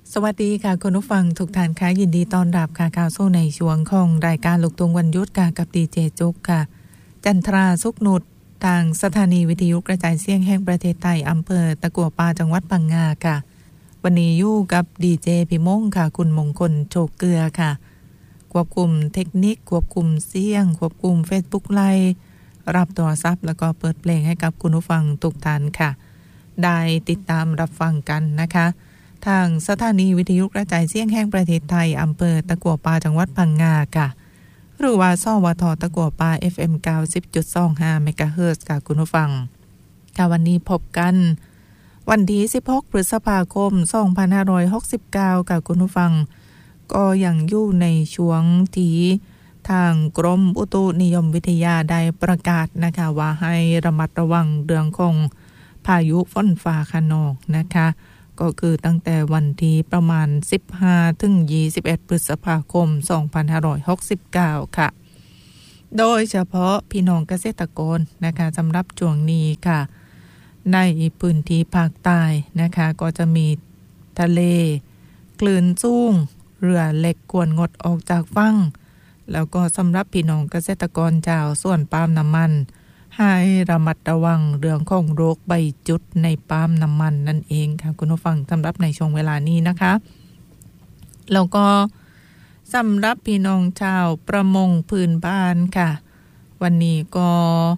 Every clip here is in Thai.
สวัสดีค่ะคุณผู้ฟังทุกท่านค่ะยินดีต้อนรับค่ะข่าวโซ่ในช่วงของรายการลูกทุ่งวันหยุดค่ะกับดีเจจุกค่ะจันทราสุขนุชทางสถานีวิทยุกระจายเสียงแห่งประเทศไทยอำเภอตะกั่วป่าจังหวัดพังงาค่ะวันนี้อยู่กับดีเจพี่มงค่ะคุณมงคลโชคเกลือค่ะควบคุมเทคนิคควบคุมเสียงควบคุม Facebook ไลฟ์รับโทรศัพท์แล้วก็เปิดเพลงให้กับคุณผู้ฟังทุกท่านค่ะได้ติดตามรับฟังกันนะคะทางสถานีวิทยุกระจายเสียงแห่งประเทศไทยอำเภอตะกั่วป่าจังหวัดพังงาค่ะหรือว่าสวทตะกั่วป่า FM 90.25 เมกะเฮิรตซ์ค่ะคุณผู้ฟังค่ะวันนี้พบกันวันที่16พฤษภาคม2569ค่ะคุณผู้ฟังก็ยังอยู่ในช่วงที่ทางกรมอุตุนิยมวิทยาได้ประกาศนะคะว่าให้ระมัดระวังเรื่องของพายุฝนฟ้าคะนองนะคะก็คือตั้งแต่วันที่ประมาณ15ถึง21พฤษภาคม2569ค่ะโดยเฉพาะพี่น้องเกษตรกรนะคะสำหรับช่วงนี้ค่ะในพื้นที่ภาคใต้นะคะก็จะมีทะเลคลื่นสูงเรือเล็กควรงดออกจากฝั่งแล้วก็สำหรับพี่น้องเกษตรกรชาวสวนปาล์มน้ำมันให้ระมัดระวังเรื่องของโรคใบจุดในปาล์มน้ำมันนั่นเองค่ะคุณผู้ฟังสำหรับในช่วงเวลานี้นะคะแล้วก็สำหรับพี่น้องชาวประมงพื้นบ้านค่ะวันนี้ก็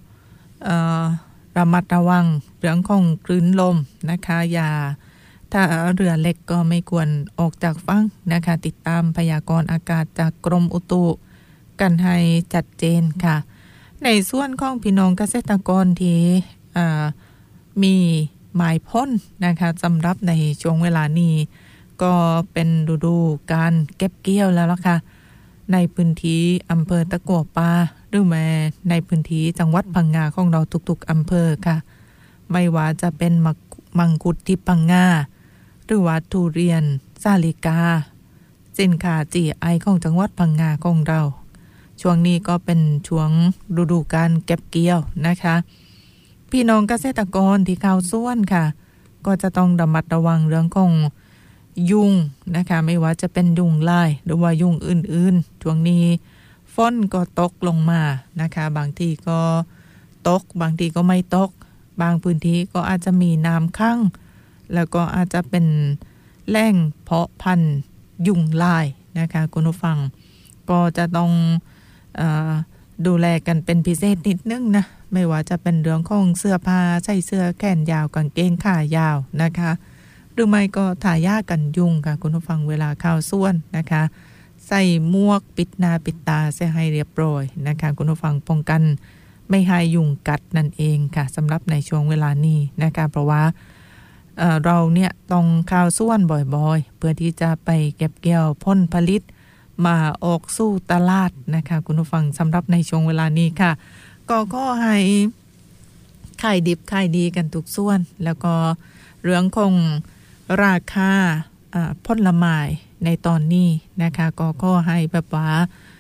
ระมัดระวังเรื่องของคลื่นลมนะคะถ้าเรือเล็กก็ไม่ควรออกจากฝั่งนะคะติดตามพยากรณ์อากาศจากกรมอุตุกันให้ชัดเจนค่ะในส่วนของพี่น้องเกษตรกรที่มีหมายพ้นนะคะสำหรับในช่วงเวลานี้ก็เป็นฤดูการเก็บเกี่ยวแล้วล่ะค่ะในพื้นที่อำเภอตะกั่วป่าหรือแม้ในพื้นที่จังหวัดพังงาของเราทุกๆอำเภอค่ะไม่ว่าจะเป็นมังคุดที่พังงาหรือว่าทุเรียนสาลิกาสินค้า GI ของจังหวัดพังงาของเราช่วงนี้ก็เป็นช่วงฤดูการเก็บเกี่ยวนะคะพี่น้องเกษตรกรที่เข้าสวนค่ะก็จะต้องระมัดระวังเรื่องของยุงนะคะไม่ว่าจะเป็นยุงลายหรือว่ายุงอื่นๆช่วงนี้ฝนก็ตกลงมานะคะบางทีก็ตกบางทีก็ไม่ตกบางพื้นที่ก็อาจจะมีน้ำขังแล้วก็อาจจะเป็นแหล่งเพาะพันธุ์ยุงลายนะคะคุณผู้ฟังก็จะต้องดูแลกันเป็นพิเศษนิดนึงนะไม่ว่าจะเป็นเรื่องของเสื้อผ้าใส่เสื้อแขนยาวกางเกงขายาวนะคะหรือไม่ก็ทายากันยุงค่ะคุณผู้ฟังเวลาเข้าสวนนะคะใส่หมวกปิดหน้าปิดตาเสียให้เรียบร้อยนะคะคุณผู้ฟังป้องกันไม่ให้ยุงกัดนั่นเองค่ะสำหรับในช่วงเวลานี้นะคะเพราะว่าเราเนี่ยต้องเข้าสวนบ่อยๆเพื่อที่จะไปเก็บเกี่ยวผลผลิตมาออกสู่ตลาดนะคะคุณผู้ฟังสำหรับในช่วงเวลานี้ค่ะก็ให้ขายดิบขายดีกันทุกส่วนแล้วก็เรื่องของราคาผลไม้ในตอนนี้นะคะก็ให้แบบว่า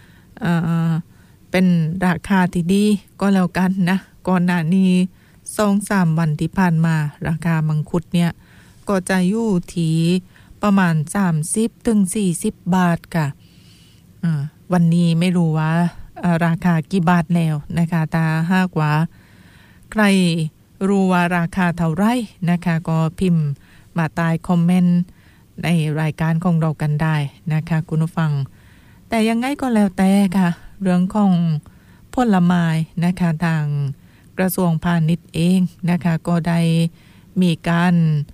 เป็นราคาที่ดีก็แล้วกันนะก่อนหน้านี้ 2-3 วันที่ผ่านมาราคามังคุดเนี่ยก็จะอยู่ที่ประมาณ30ถึง40บาทค่ะวันนี้ไม่รู้ว่าราคากี่บาทแล้วนะคะแต่หากว่าใครรู้ว่าราคาเท่าไรนะคะก็พิมพ์มาใต้คอมเมนต์ในรายการของเรากันได้นะคะคุณผู้ฟังแต่ยังไงก็แล้วแต่ค่ะเรื่องของผลไม้นะคะทางกระทรวงพาณิชย์เองนะคะก็ได้มีการ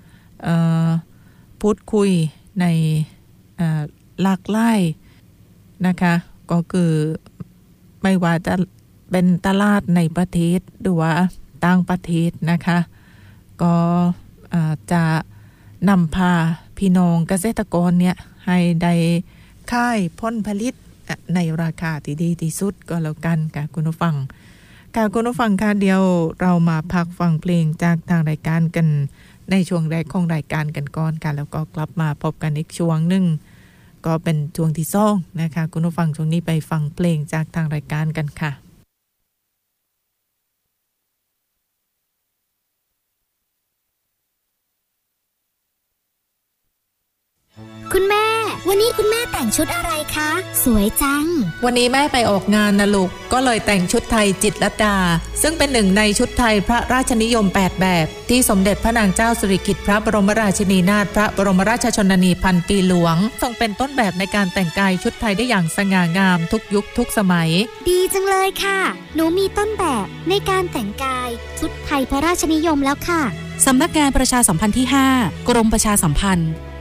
พูดคุยในหลากหลายนะคะก็คือไม่ว่าจะเป็นตลาดในประเทศหรือว่าต่างประเทศนะคะก็จะนำพาพี่น้องเกษตรกรเนี่ยให้ได้ขายผลผลิตในราคาที่ดีที่สุดก็แล้วกันค่ะคุณผู้ฟังค่ะคุณผู้ฟังค่ะเดียวเรามาพักฟังเพลงจากทางรายการกันในช่วงแรกของรายการกันก่อนค่ะแล้วก็กลับมาพบกันอีกช่วงนึงก็เป็นช่วงที่2นะคะคุณผู้ฟังช่วงนี้ไปฟังเพลงจากทางรายการกันค่ะวันนี้คุณแม่แต่งชุดอะไรคะสวยจังวันนี้แม่ไปออกงานนะลูกก็เลยแต่งชุดไทยจิตรลดาซึ่งเป็นหนึ่งในชุดไทยพระราชนิยม8แบบที่สมเด็จพระนางเจ้าสิริกิติ์พระบรมราชินีนาถพระบรมราชชนนีพันปีหลวงทรงเป็นต้นแบบในการแต่งกายชุดไทยได้อย่างสง่างามทุกยุคทุกสมัยดีจังเลยค่ะหนูมีต้นแบบในการแต่งกายชุดไทยพระราชนิยมแล้วค่ะสำนักงานประชาสัมพันธ์ที่ 5 กรมประชาสัมพันธ์